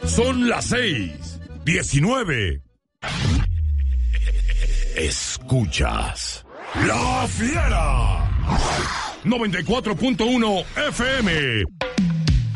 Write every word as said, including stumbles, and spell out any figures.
Son las seis, diecinueve. Escuchas La Fiera. noventa y cuatro punto uno F M.